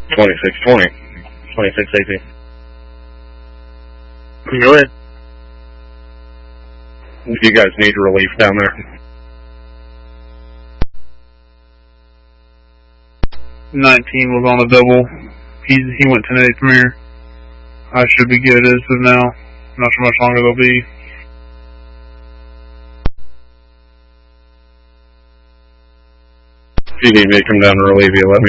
2620. 26 AP. Go ahead. Do you guys need relief down there? 19 was on a double. He went 10-8 from here. I should be good as of now. Not sure how much longer they'll be. If you need me to come down and relieve you, let me